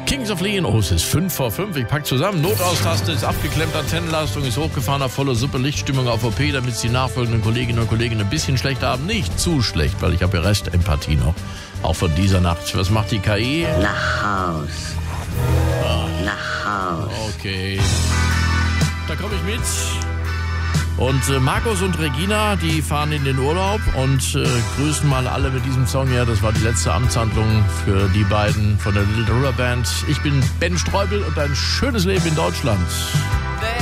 Kings of Leon, oh, es ist 5:05, ich pack zusammen. Notaustaste ist abgeklemmt, Antennenleistung ist hochgefahren, auf voller Suppe, Lichtstimmung auf OP, damit es die nachfolgenden Kolleginnen und Kollegen ein bisschen schlechter haben. Nicht zu schlecht, weil ich habe ja Restempathie noch. Auch von dieser Nacht. Was macht die KI? Nach Haus. Nach Haus. Okay. Da komme ich mit. Und Markus und Regina, die fahren in den Urlaub und grüßen mal alle mit diesem Song. Ja, das war die letzte Amtshandlung für die beiden von der Little River Band. Ich bin Ben Streubel und ein schönes Leben in Deutschland.